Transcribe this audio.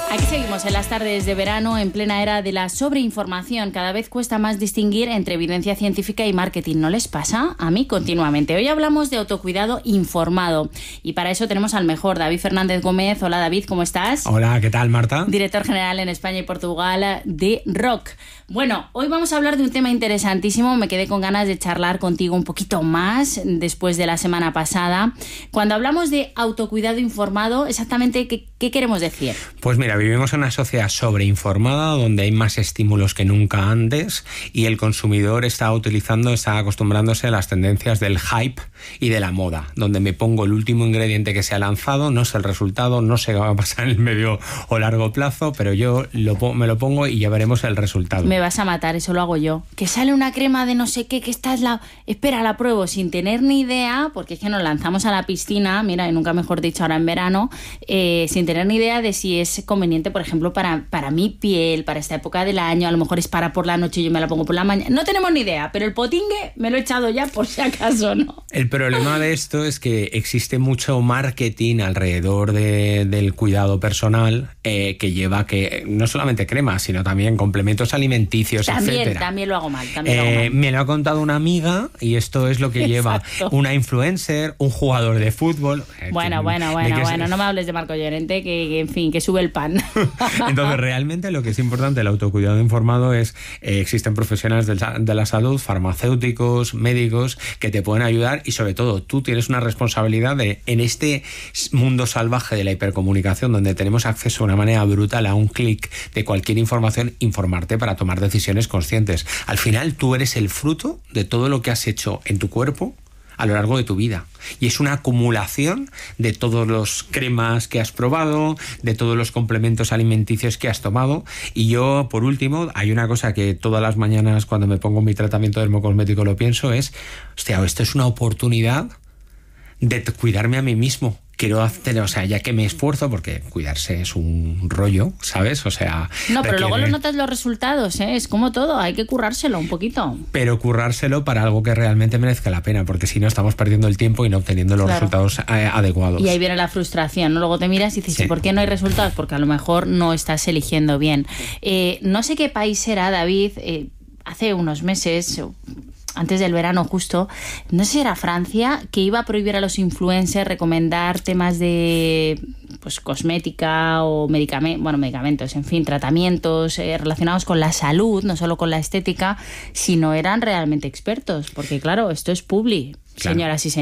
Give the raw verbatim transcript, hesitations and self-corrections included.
Aquí seguimos en las tardes de verano, en plena era de la sobreinformación. Cada vez cuesta más distinguir entre evidencia científica y marketing. ¿No les pasa? A mí continuamente. Hoy hablamos de autocuidado informado. Y para eso tenemos al mejor, David Fernández Gómez. Hola David, ¿cómo estás? Hola, ¿qué tal, Marta? Director general en España y Portugal de ROC. Bueno, hoy vamos a hablar de un tema interesantísimo. Me quedé con ganas de charlar contigo un poquito más después de la semana pasada. Cuando hablamos de autocuidado informado, exactamente, ¿qué, qué queremos decir? Pues mira, vivimos en una sociedad sobreinformada donde hay más estímulos que nunca antes y el consumidor está utilizando, está acostumbrándose a las tendencias del hype y de la moda, donde me pongo el último ingrediente que se ha lanzado, no sé el resultado, no sé qué va a pasar en el medio o largo plazo, pero yo lo, me lo pongo y ya veremos el resultado. Me vas a matar, eso lo hago yo. Que sale una crema de no sé qué, que esta es la... Espera, la pruebo sin tener ni idea, porque es que nos lanzamos a la piscina, mira, y nunca mejor dicho ahora en verano, eh, sin tener ni idea de si es conveniente, por ejemplo, para, para mi piel, para esta época del año, a lo mejor es para por la noche y yo me la pongo por la mañana. No tenemos ni idea, pero el potingue me lo he echado ya por si acaso, ¿no? El problema de esto es que existe mucho marketing alrededor de, del cuidado personal eh, que lleva que no solamente cremas, sino también complementos alimenticios, también, etcétera. También lo hago mal, también eh, lo hago mal. Me lo ha contado una amiga y esto es lo que lleva Exacto. Una influencer, un jugador de fútbol. Bueno, que, bueno, bueno, que bueno, se... no me hables de Marco Llorente, que, que en fin, que sube el pan. Entonces, realmente lo que es importante, el autocuidado informado, es eh, existen profesionales de, de la salud, farmacéuticos, médicos, que te pueden ayudar y sobre todo tú tienes una responsabilidad de, en este mundo salvaje de la hipercomunicación, donde tenemos acceso de una manera brutal a un clic de cualquier información, informarte para tomar decisiones conscientes. Al final tú eres el fruto de todo lo que has hecho en tu cuerpo a lo largo de tu vida. Y es una acumulación de todos los cremas que has probado, de todos los complementos alimenticios que has tomado. Y yo, por último, hay una cosa que todas las mañanas cuando me pongo mi tratamiento dermocosmético lo pienso, es, hostia, esto es una oportunidad de cuidarme a mí mismo. Quiero hacer, o sea, ya que me esfuerzo, porque cuidarse es un rollo, ¿sabes? O sea... No, pero requiere... luego lo notas los resultados, ¿eh? Es como todo, hay que currárselo un poquito. Pero currárselo para algo que realmente merezca la pena, porque si no estamos perdiendo el tiempo y no obteniendo los claro. resultados eh, adecuados. Y ahí viene la frustración, ¿no? Luego te miras y dices, sí. ¿por qué no hay resultados? Porque a lo mejor no estás eligiendo bien. Eh, no sé qué país será, David, eh, hace unos meses... antes del verano justo, no sé si era Francia, que iba a prohibir a los influencers recomendar temas de pues cosmética o medicamentos, bueno, medicamentos, en fin, tratamientos eh, relacionados con la salud, no solo con la estética, si no eran realmente expertos, porque claro, esto es publi, claro. Señoras y señores.